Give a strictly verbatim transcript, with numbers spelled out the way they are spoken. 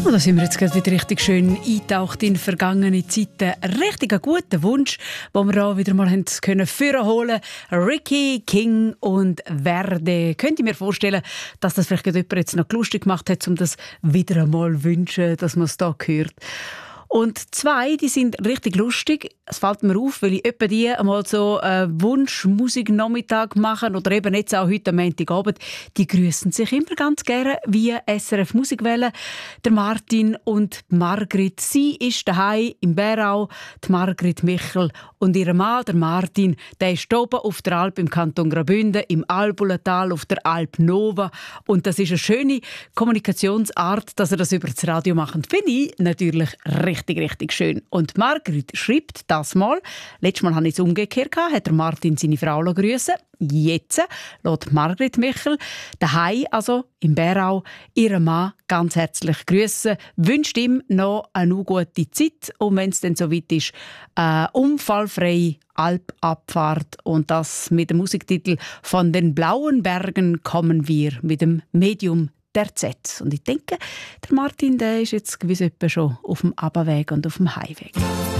Und da sind wir jetzt gerade wieder richtig schön eingetaucht in vergangene Zeiten. Ein richtig guter Wunsch, den wir da wieder mal haben können vorholen. Ricky, King und Verde. Könnt ihr mir vorstellen, dass das vielleicht jemand jetzt noch lustig gemacht hat, um das wieder einmal zu wünschen, dass man es da hört? Und zwei, die sind richtig lustig. Es fällt mir auf, weil ich etwa die einmal so einen Wunschmusiknachmittag machen oder eben jetzt auch heute am Montagabend. Die grüßen sich immer ganz gerne via S R F Musikwelle. Der Martin und die Margrit. Sie ist daheim im Bärau, die Margrit Michel. Und ihr Mann, der Martin, der ist oben auf der Alp im Kanton Graubünden, im Albulatal auf der Alp Nova. Und das ist eine schöne Kommunikationsart, dass er das über das Radio macht. Finde ich natürlich richtig. Richtig, richtig schön. Und Margrit schreibt das mal. Letztes Mal hatte ich es umgekehrt, hat der Martin seine Frau grüßen. Jetzt lässt Margrit Michel daheim, also im Bärau, ihren Mann ganz herzlich grüßen. Wünscht ihm noch eine gute Zeit und wenn es dann soweit ist, eine unfallfreie Alpabfahrt und das mit dem Musiktitel «Von den blauen Bergen kommen wir» mit dem Medium der Z. Und ich denke, der Martin, der ist jetzt gewiss etwa schon auf dem Abweg und auf dem Heimweg.